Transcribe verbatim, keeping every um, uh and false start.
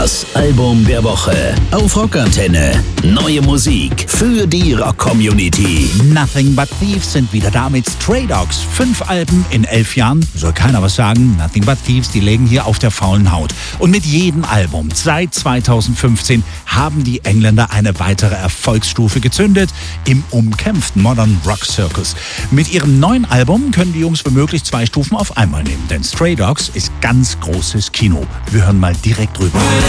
Das Album der Woche auf Rockantenne. Neue Musik für die Rock-Community. Nothing But Thieves sind wieder da mit Stray Dogs. Fünf Alben in elf Jahren. Soll keiner was sagen. Nothing But Thieves, die legen hier auf der faulen Haut. Und mit jedem Album seit zweitausendfünfzehn haben die Engländer eine weitere Erfolgsstufe gezündet im umkämpften Modern Rock Circus. Mit ihrem neuen Album können die Jungs womöglich zwei Stufen auf einmal nehmen. Denn Stray Dogs ist ganz großes Kino. Wir hören mal direkt drüber.